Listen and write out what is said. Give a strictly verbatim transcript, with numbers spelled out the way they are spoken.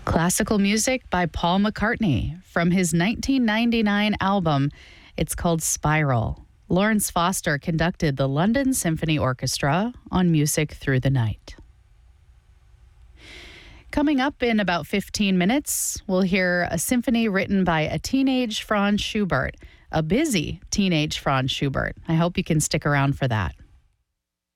Classical music by Paul McCartney from his nineteen ninety-nine album. It's called Spiral. Lawrence Foster conducted the London Symphony Orchestra on Music Through the Night. Coming up in about fifteen minutes, we'll hear a symphony written by a teenage Franz Schubert, a busy teenage Franz Schubert. I hope you can stick around for that.